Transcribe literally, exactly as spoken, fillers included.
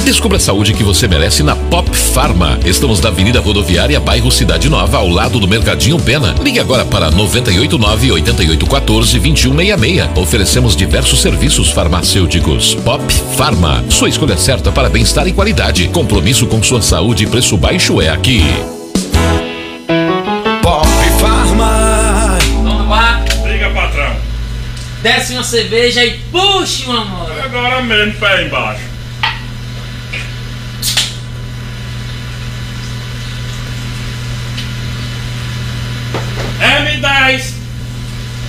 Descubra a saúde que você merece na Pop Pharma. Estamos na Avenida Rodoviária, bairro Cidade Nova, ao lado do Mercadinho Pena. Ligue agora para nove oito nove, oito oito um quatro, dois um seis seis. Oferecemos diversos serviços farmacêuticos. Pop Pharma, sua escolha certa para bem-estar e qualidade. Compromisso com sua saúde e preço baixo é aqui. Pop Pharma. Vamos lá. Liga, patrão. Desce uma cerveja e puxe uma mola. Agora mesmo, pé embaixo. M dez.